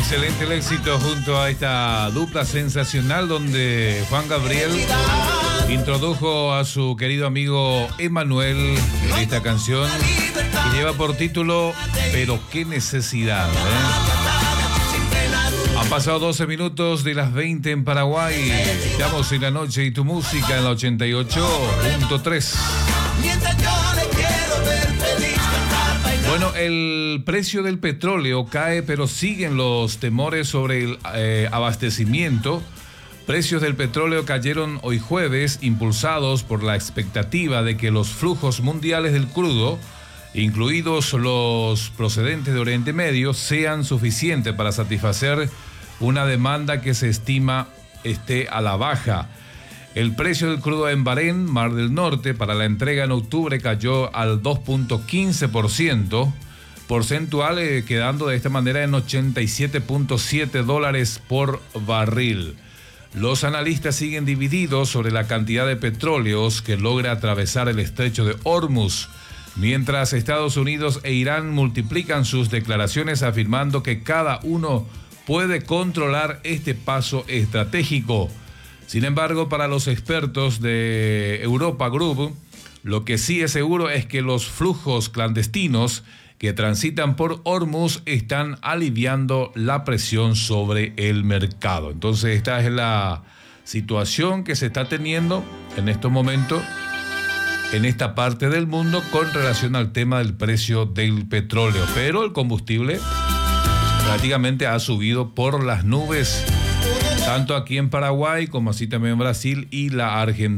Excelente el éxito junto a esta dupla sensacional donde Juan Gabriel introdujo a su querido amigo Emanuel en esta canción que lleva por título Pero qué necesidad, Han pasado 12 minutos de las 20 en Paraguay. Estamos en La Noche y tu Música en la 88.3. Bueno, el precio del petróleo cae, pero siguen los temores sobre el abastecimiento. Precios del petróleo cayeron hoy jueves, impulsados por la expectativa de que los flujos mundiales del crudo, incluidos los procedentes de Oriente Medio, sean suficientes para satisfacer una demanda que se estima esté a la baja. El precio del crudo en Bahrein, Mar del Norte, para la entrega en octubre cayó al 2.15%, porcentual, quedando de esta manera en $87.7 por barril. Los analistas siguen divididos sobre la cantidad de petróleos que logra atravesar el estrecho de Hormuz, mientras Estados Unidos e Irán multiplican sus declaraciones afirmando que cada uno puede controlar este paso estratégico. Sin embargo, para los expertos de Europa Group, lo que sí es seguro es que los flujos clandestinos que transitan por Hormuz están aliviando la presión sobre el mercado. Entonces, esta es la situación que se está teniendo en estos momentos en esta parte del mundo con relación al tema del precio del petróleo. Pero el combustible prácticamente ha subido por las nubes, tanto aquí en Paraguay como así también en Brasil y la Argentina.